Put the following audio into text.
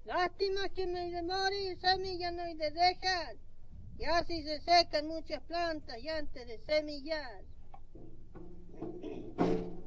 Lástima que no hay de morir, semilla no hay de dejar. Y así se secan muchas plantas y antes de semillar.